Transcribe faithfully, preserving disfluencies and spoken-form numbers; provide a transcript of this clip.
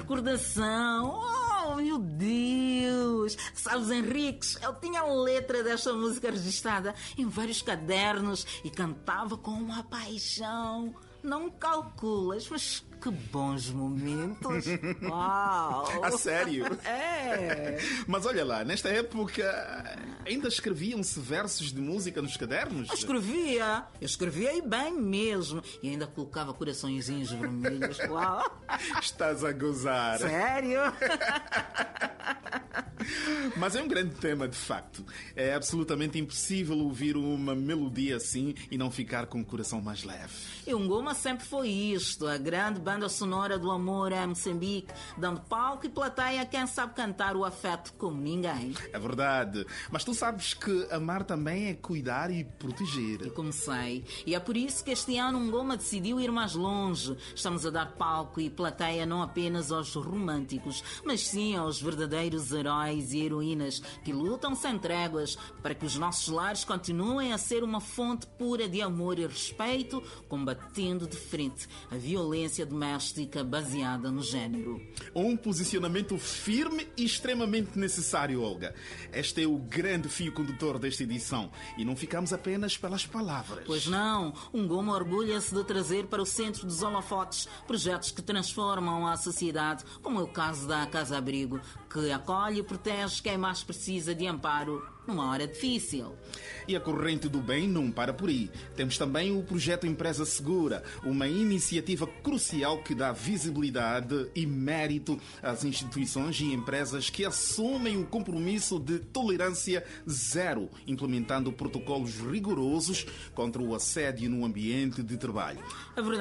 recordação. Oh, meu Deus! Sabes, Henriques, eu tinha a letra desta música registrada em vários cadernos e cantava com uma paixão. Não calculas, mas que bons momentos. Uau! A sério? É! Mas olha lá, nesta época ainda escreviam-se versos de música nos cadernos? Eu escrevia, eu escrevia e bem mesmo. E ainda colocava coraçõezinhos vermelhos. Uau! Estás a gozar. Sério? Mas é um grande tema, de facto. É absolutamente impossível ouvir uma melodia assim e não ficar com o coração mais leve. E o Ngoma sempre foi isto, a grande banda sonora do amor a Moçambique, dando palco e plateia a quem sabe cantar o afeto como ninguém. É verdade. Mas tu sabes que amar também é cuidar e proteger. E como sei. E é por isso que este ano o Ngoma decidiu ir mais longe. Estamos a dar palco e plateia não apenas aos românticos, mas sim aos verdadeiros heróis e heroínas que lutam sem tréguas para que os nossos lares continuem a ser uma fonte pura de amor e respeito, combatendo de frente a violência doméstica baseada no género. Um posicionamento firme e extremamente necessário, Olga. Este é o grande fio condutor desta edição e não ficamos apenas pelas palavras. Pois não, o Ngoma orgulha-se de trazer para o centro dos holofotes projetos que transformam a sociedade, como é o caso da Casa Abrigo, que acolhe e protege quem mais precisa de amparo numa hora difícil. E a corrente do bem não para por aí. Temos também o projeto Empresa Segura, uma iniciativa crucial que dá visibilidade e mérito às instituições e empresas que assumem o compromisso de tolerância zero, implementando protocolos rigorosos contra o assédio no ambiente de trabalho. A verdade